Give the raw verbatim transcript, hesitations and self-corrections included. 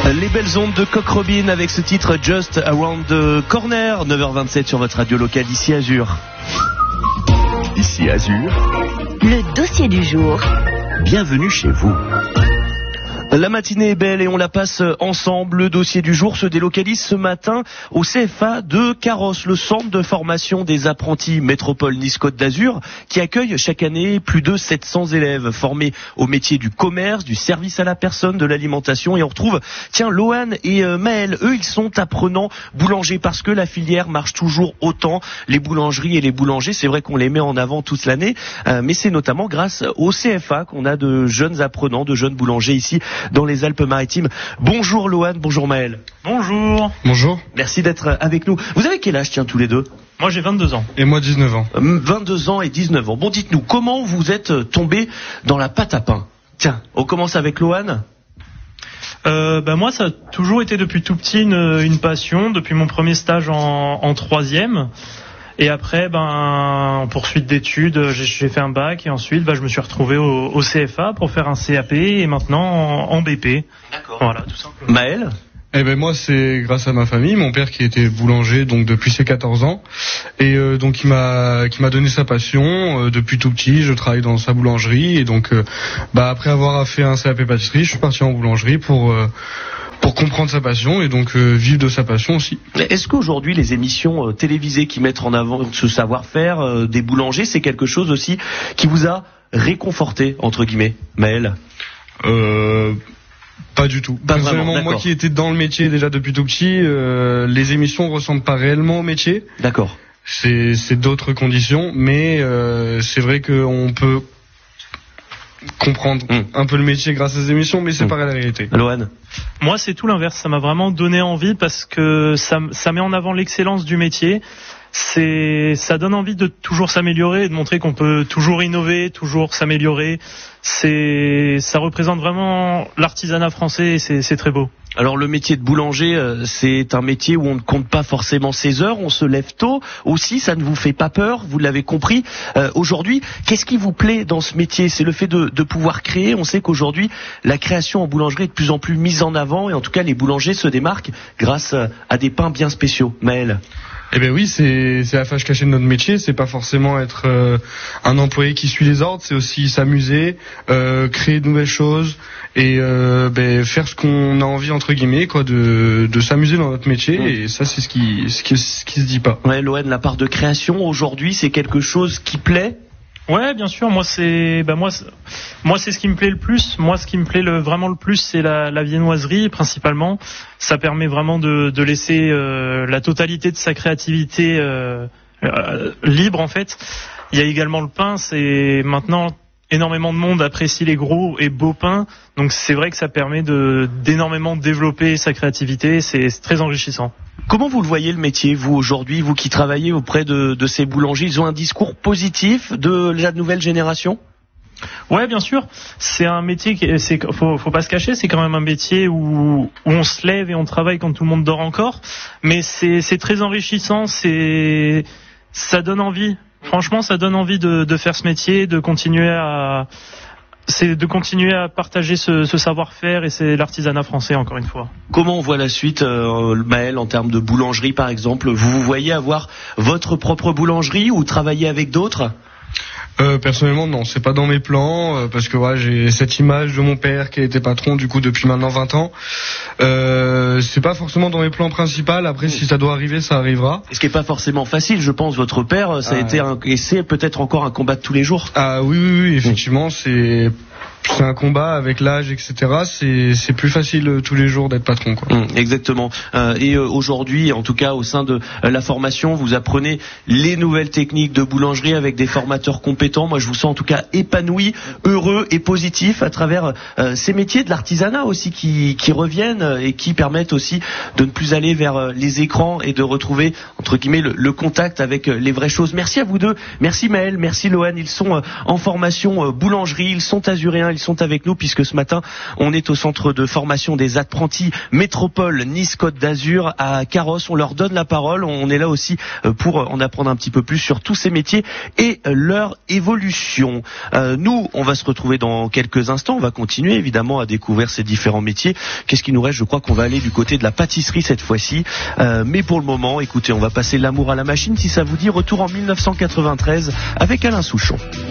Les belles ondes de Coq Robin avec ce titre Just Around the Corner, neuf heures vingt-sept sur votre radio locale ici Azur. Ici Azur, le dossier du jour. Bienvenue chez vous. La matinée est belle et on la passe ensemble. Le dossier du jour se délocalise ce matin au C F A de Carrosse, le centre de formation des apprentis Métropole Nice-Côte d'Azur, qui accueille chaque année plus de sept cents élèves formés au métier du commerce, du service à la personne, de l'alimentation. Et on retrouve, tiens, Lohan et euh, Maël, eux, ils sont apprenants boulangers parce que la filière marche toujours autant. Les boulangeries et les boulangers, c'est vrai qu'on les met en avant toute l'année, euh, mais c'est notamment grâce au C F A qu'on a de jeunes apprenants, de jeunes boulangers ici dans les Alpes-Maritimes. Bonjour Lohan, bonjour Maël. Bonjour. Bonjour. Merci d'être avec nous. Vous avez quel âge, tiens, tous les deux? Moi j'ai vingt-deux ans. Et moi dix-neuf ans. vingt-deux ans et dix-neuf ans. Bon, dites-nous, comment vous êtes tombé dans la pâte à pain? Tiens, on commence avec Lohan. Euh, bah moi ça a toujours été depuis tout petit une, une passion, depuis mon premier stage en, en troisième. Et après, ben, en poursuite d'études, j'ai, j'ai fait un bac et ensuite, ben, je me suis retrouvé au, au C F A pour faire un C A P et maintenant en, en B P. D'accord. Voilà, tout simplement. Maël? Eh ben moi c'est grâce à ma famille, mon père qui était boulanger donc depuis ses quatorze ans et euh, donc il m'a qui m'a donné sa passion euh, depuis tout petit. Je travaille dans sa boulangerie et donc euh, bah après avoir fait un C A P pâtisserie, je suis parti en boulangerie pour euh, pour comprendre sa passion et donc euh, vivre de sa passion aussi. Est-ce qu'aujourd'hui les émissions euh, télévisées qui mettent en avant ce savoir-faire euh, des boulangers, c'est quelque chose aussi qui vous a réconforté entre guillemets, Maël? Euh Pas du tout. Pas Personnellement, vraiment, moi qui étais dans le métier déjà depuis tout petit, euh, les émissions ressemblent pas réellement au métier. D'accord. C'est, c'est d'autres conditions, mais euh, c'est vrai qu'on peut comprendre mmh. un peu le métier grâce à ces émissions, mais c'est mmh. pas la réalité. Lohan? Moi c'est tout l'inverse, ça m'a vraiment donné envie parce que ça, ça met en avant l'excellence du métier. C'est, ça donne envie de toujours s'améliorer et de montrer qu'on peut toujours innover, toujours s'améliorer. C'est, ça représente vraiment l'artisanat français et c'est, c'est très beau. Alors le métier de boulanger, euh, c'est un métier où on ne compte pas forcément ses heures, on se lève tôt. Aussi, ça ne vous fait pas peur, vous l'avez compris. Euh, aujourd'hui, qu'est-ce qui vous plaît dans ce métier? C'est le fait de, de pouvoir créer. On sait qu'aujourd'hui, la création en boulangerie est de plus en plus mise en avant et en tout cas, les boulangers se démarquent grâce à des pains bien spéciaux. Maël? Eh ben oui, c'est c'est la fâche cachée de notre métier. C'est pas forcément être euh, un employé qui suit les ordres. C'est aussi s'amuser, euh, créer de nouvelles choses et euh, ben, faire ce qu'on a envie entre guillemets, quoi, de de s'amuser dans notre métier. Mmh. Et ça, c'est ce qui ce qui ce qui se dit pas. Ouais, Lohan, la part de création aujourd'hui, c'est quelque chose qui plaît. Ouais, bien sûr. Moi, c'est, bah moi, c'est, moi, c'est ce qui me plaît le plus. Moi, ce qui me plaît le, vraiment le plus, c'est la, la viennoiserie principalement. Ça permet vraiment de, de laisser euh, la totalité de sa créativité euh, euh, libre en fait. Il y a également le pain. C'est maintenant énormément de monde apprécie les gros et beaux pains. Donc c'est vrai que ça permet de d'énormément développer sa créativité. C'est, c'est très enrichissant. Comment vous le voyez le métier, vous aujourd'hui, vous qui travaillez auprès de, de ces boulangers? Ils ont un discours positif de la nouvelle génération? Ouais, bien sûr. C'est un métier qui, c'est, faut, faut pas se cacher, c'est quand même un métier où, où on se lève et on travaille quand tout le monde dort encore. Mais c'est, c'est très enrichissant, c'est, ça donne envie. Franchement, ça donne envie de, de faire ce métier, de continuer à, c'est de continuer à partager ce, ce savoir-faire et c'est l'artisanat français encore une fois. Comment on voit la suite, euh, Maël, en termes de boulangerie par exemple? Vous vous voyez avoir votre propre boulangerie ou travailler avec d'autres? Euh, personnellement, non, c'est pas dans mes plans euh, parce que voilà, j'ai cette image de mon père qui a été patron du coup depuis maintenant vingt ans. Euh, c'est pas forcément dans mes plans principaux. Après, si ça doit arriver, ça arrivera. Ce qui est pas forcément facile, je pense. Votre père, ça a ah, été un, et c'est peut-être encore un combat de tous les jours. Ah oui, oui, oui, effectivement, mmh. c'est. C'est un combat avec l'âge, et cetera. C'est c'est plus facile euh, tous les jours d'être patron, quoi. Mmh, exactement. Euh, et euh, aujourd'hui, en tout cas, au sein de euh, la formation, vous apprenez les nouvelles techniques de boulangerie avec des formateurs compétents. Moi, je vous sens en tout cas épanoui, heureux et positif à travers euh, ces métiers de l'artisanat aussi qui qui reviennent et qui permettent aussi de ne plus aller vers euh, les écrans et de retrouver entre guillemets le, le contact avec euh, les vraies choses. Merci à vous deux. Merci Maël, merci Lohan. Ils sont euh, en formation euh, boulangerie. Ils sont azuréens. ils sont avec nous puisque ce matin, on est au centre de formation des apprentis Métropole Nice-Côte d'Azur à Carrosse. On leur donne la parole. On est là aussi pour en apprendre un petit peu plus sur tous ces métiers et leur évolution. Euh, nous, on va se retrouver dans quelques instants. On va continuer évidemment à découvrir ces différents métiers. Qu'est-ce qui nous reste? Je crois qu'on va aller du côté de la pâtisserie cette fois-ci. Euh, mais pour le moment, écoutez, on va passer l'amour à la machine. Si ça vous dit, retour en mille neuf cent quatre-vingt-treize avec Alain Souchon.